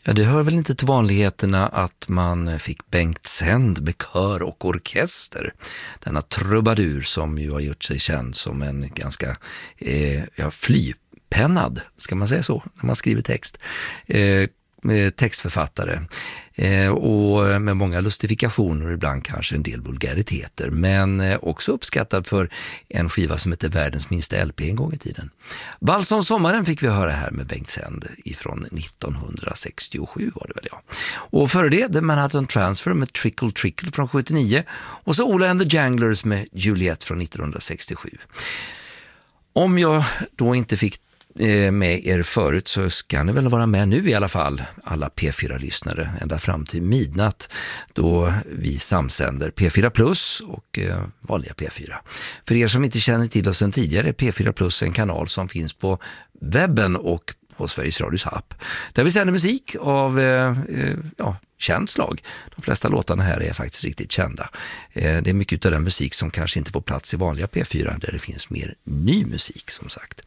Ja, det hör väl inte till vanligheterna att man fick Bengt Sänd med kör och orkester. Denna trubadur som ju har gjort sig känd som en ganska flypennad, ska man säga så, när man skriver text. Textförfattare och med många lustifikationer och ibland kanske en del vulgariteter, men också uppskattad för en skiva som heter Världens minsta LP en gång i tiden. Vals om sommaren fick vi höra här med Bengt Sänd ifrån 1967 var det väl, ja. Och före det The Manhattan Transfer med Trickle Trickle från 79 och så Ola and the Janglers med Juliet från 1967. Om jag då inte fick med er förut så ska ni väl vara med nu i alla fall, alla P4-lyssnare, ända fram till midnatt då vi samsänder P4 Plus och vanliga P4. För er som inte känner till oss sedan tidigare, P4 Plus är en kanal som finns på webben och på Sveriges Radios app. Där vi sänder musik av känt slag. De flesta låtarna här är faktiskt riktigt kända. Det är mycket av den musik som kanske inte får plats i vanliga P4 där det finns mer ny musik som sagt.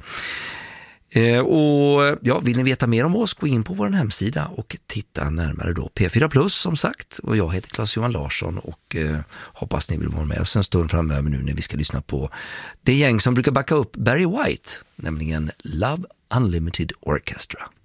Vill ni veta mer om oss, gå in på vår hemsida och titta närmare då. P4 Plus som sagt, och jag heter Claes-Johan Larsson och hoppas ni vill vara med oss en stund framöver nu när vi ska lyssna på det gäng som brukar backa upp Barry White, nämligen Love Unlimited Orchestra.